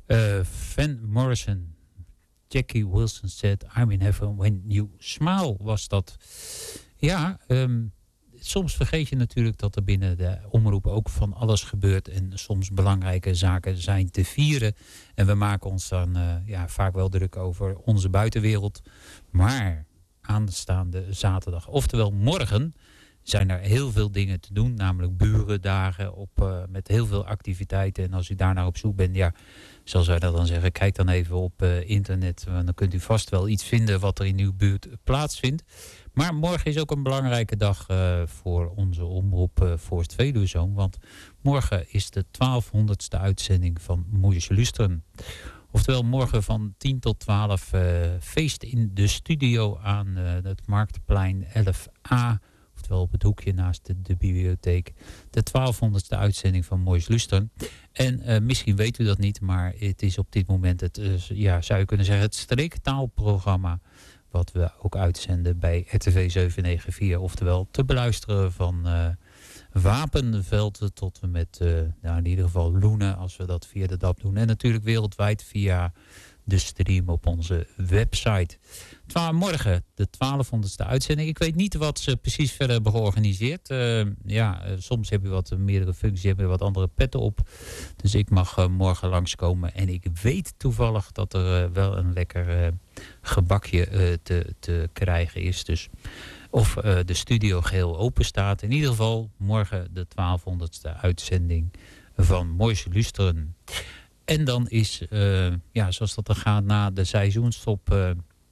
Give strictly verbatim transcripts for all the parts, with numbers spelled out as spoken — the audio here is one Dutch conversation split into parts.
Uh, Van Morrison, Jackie Wilson said, I'm in heaven when you smile, was dat. Ja, um, soms vergeet je natuurlijk dat er binnen de omroep ook van alles gebeurt. En soms belangrijke zaken zijn te vieren. En we maken ons dan uh, ja, vaak wel druk over onze buitenwereld. Maar aanstaande zaterdag, oftewel morgen, zijn er heel veel dingen te doen. Namelijk burendagen op, uh, met heel veel activiteiten. En als u daar naar op zoek bent, ja, zoals wij dat dan zeggen, kijk dan even op uh, internet. Dan kunt u vast wel iets vinden wat er in uw buurt plaatsvindt. Maar morgen is ook een belangrijke dag uh, voor onze omroep uh, Voorst Veluwezoom. Want morgen is de twaalfhonderdste uitzending van Moois Lusteren. Oftewel morgen van tien tot twaalf uh, feest in de studio aan uh, het Marktplein elf A. Oftewel op het hoekje naast de, de bibliotheek. De twaalfhonderdste uitzending van Moois Lusteren. En uh, misschien weet u dat niet, maar het is op dit moment het, uh, ja, zou je kunnen zeggen, het streektaalprogramma wat we ook uitzenden bij R T V zevenhonderdvier. Oftewel te beluisteren van uh, Wapenveld tot en met uh, nou in ieder geval Loenen, als we dat via de D A B doen. En natuurlijk wereldwijd via de stream op onze website. Twa- morgen de twaalfhonderdste uitzending. Ik weet niet wat ze precies verder hebben georganiseerd. Uh, ja, uh, soms heb je wat uh, meerdere functies, heb je wat andere petten op. Dus ik mag uh, morgen langskomen. En ik weet toevallig dat er uh, wel een lekker uh, gebakje uh, te, te krijgen is. Dus of uh, de studio geheel open staat. In ieder geval morgen de twaalfhonderdste uitzending van Moois Lusteren. En dan is, uh, ja, zoals dat er gaat na de seizoenstop, uh,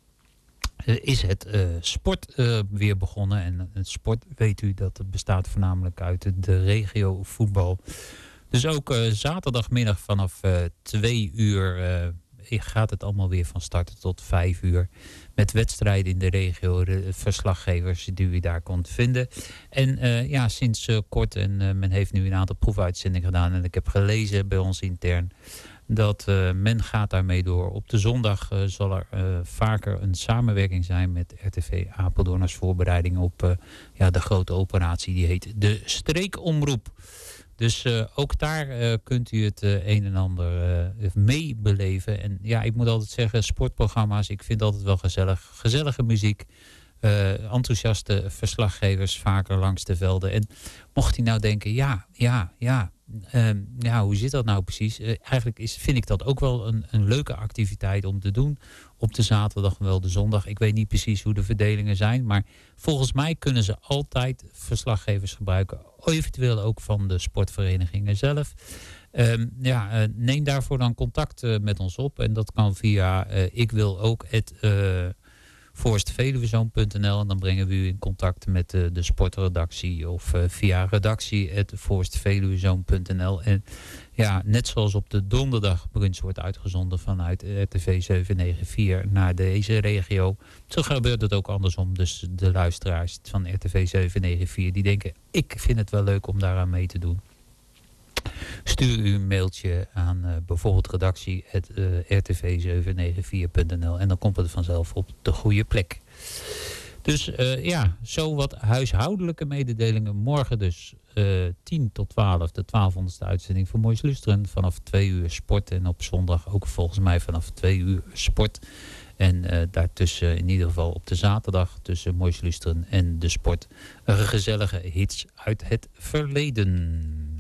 is het uh, sport uh, weer begonnen. En het sport, weet u, dat het bestaat voornamelijk uit de regio voetbal. Dus ook uh, zaterdagmiddag vanaf uh, twee uur uh, gaat het allemaal weer van start tot vijf uur. Met wedstrijden in de regio, de verslaggevers die u daar kunt vinden. En uh, ja, sinds uh, kort, en uh, men heeft nu een aantal proefuitzendingen gedaan. En ik heb gelezen bij ons intern dat uh, men gaat daarmee door. Op de zondag uh, zal er uh, vaker een samenwerking zijn met R T V Apeldoorn als voorbereiding op uh, ja, de grote operatie. Die heet de Streekomroep. Dus uh, ook daar uh, kunt u het uh, een en ander uh, mee beleven. En ja, ik moet altijd zeggen, sportprogramma's, ik vind altijd wel gezellig. Gezellige muziek, uh, enthousiaste verslaggevers vaker langs de velden. En mocht u nou denken, ja, ja, ja, uh, ja hoe zit dat nou precies? Uh, eigenlijk is, vind ik dat ook wel een, een leuke activiteit om te doen. Op de zaterdag en wel de zondag. Ik weet niet precies hoe de verdelingen zijn. Maar volgens mij kunnen ze altijd verslaggevers gebruiken. Eventueel ook van de sportverenigingen zelf. Um, ja, uh, neem daarvoor dan contact uh, met ons op. En dat kan via uh, ik wil ook het uh, voorst veluwezoom punt n l. En dan brengen we u in contact met uh, de sportredactie. Of uh, via redactie at voorst veluwezoom punt n l. En ja, net zoals op de donderdag brunch wordt uitgezonden vanuit R T V zevenhonderdvier naar deze regio. Zo gebeurt het ook andersom. Dus de luisteraars van R T V zevenhonderdvier die denken, ik vind het wel leuk om daaraan mee te doen. Stuur u een mailtje aan uh, bijvoorbeeld redactie at r t v zevenhonderdvier punt n l en dan komt het vanzelf op de goede plek. Dus uh, ja, zo wat huishoudelijke mededelingen. Morgen dus uh, tien tot twaalf, de twaalfhonderdste uitzending van Moois Lusteren. Vanaf twee uur sport en op zondag ook volgens mij vanaf twee uur sport. En uh, daartussen in ieder geval op de zaterdag tussen Moois Lusteren en de sport. Een gezellige hits uit het verleden.